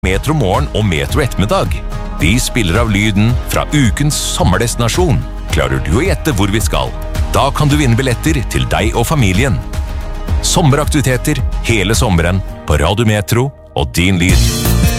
Metro Morgen og Metro Ettermiddag. Vi spiller av lyden fra ukens sommerdestinasjon. Klarer du å gjette hvor vi skal? Da kan du vinne billetter til deg og familien. Sommeraktiviteter hele sommeren på Radio Metro og din lyd.